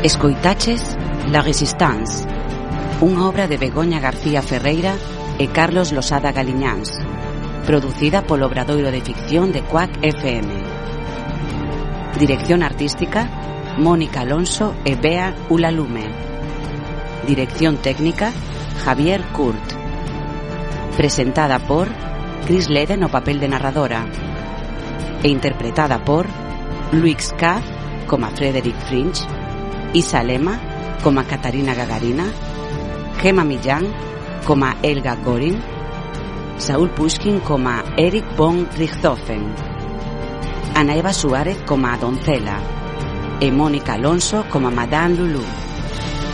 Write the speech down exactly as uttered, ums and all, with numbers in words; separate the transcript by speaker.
Speaker 1: Escoitaches La Resistance, unha obra de Begoña García Ferreira e Carlos Losada Galiñáns, producida polo Obradoiro de Ficción de Quack F M. Dirección artística Mónica Alonso e Bea Ulalume. Dirección técnica Javier Kurt. Presentada por Chris Lede no papel de narradora e interpretada por Luix K como Frederick Fringe, Isa Lema como Catarina Gagarina, Gemma Millán como Elga Gorin, Saúl Pushkin como Eric von Richthofen, Ana Eva Suárez como a Doncela e Mónica Alonso como Madame Lulu.